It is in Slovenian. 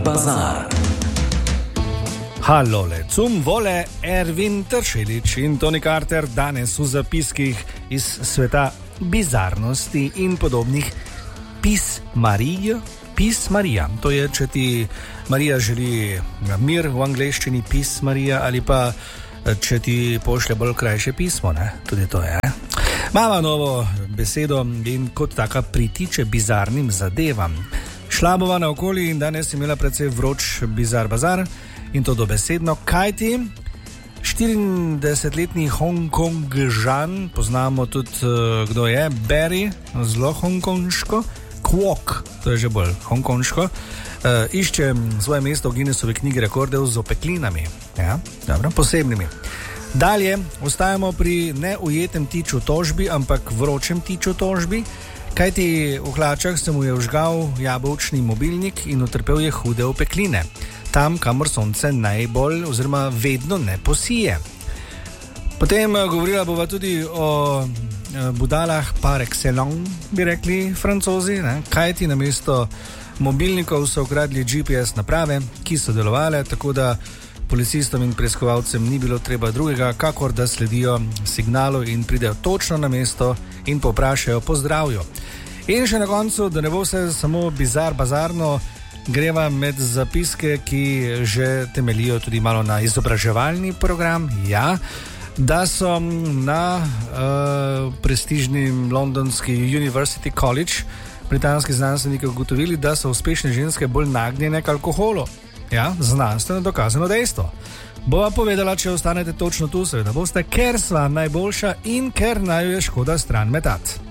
Bazar. Halole, cum vole Ervin Tršelič in Tony Carter danes v zapiskih iz sveta bizarnosti in podobnih pismarija. To je, če ti Marija želi mir v angleščini, pismarija, ali pa če ti pošlje bolj krajše pismo, ne? Tudi to je. Mama novo besedo in kot taka pritiče bizarnim zadevam. Šla bova naokoli in danes imela precej vroč bizar bazar in to dobesedno, kajti 24-letni Hongkongžan, poznamo tudi kdo je, Barry, zelo hongkonško, Kwok, to je že bolj hongkonško, išče svoje mesto v Guinnessovi knjigi rekordov z opeklinami, ja, dobro, posebnimi. Dalje ostajamo pri neujetem tiču tožbi, ampak vročem tiču tožbi, kajti v hlačah se mu je vžgal jabolčni mobilnik in utrpel je hude opekline, tam, kamor sonce najbolj oziroma vedno ne posije. Potem govorila bova tudi o budalah par excellence, bi rekli francozi, ne? Kajti namesto mobilnikov so ukradli GPS naprave, ki so delovale, tako da policistom in preiskovalcem ni bilo treba drugega, kakor da sledijo signalu in pridejo točno na mesto in povprašajo po zdravju. In še na koncu, da ne bo vse samo bizarno, greva med zapiske, ki že temelijo tudi malo na izobraževalni program, ja, da so na prestižni londonski University College britanski znanstveniki ugotovili, da so uspešne ženske bolj nagnjene k alkoholu. Ja, znanstveno dokazano dejstvo. Bova povedala, če ostanete točno tu, seveda boste, ker sva najboljša in ker naju je škoda stran metati.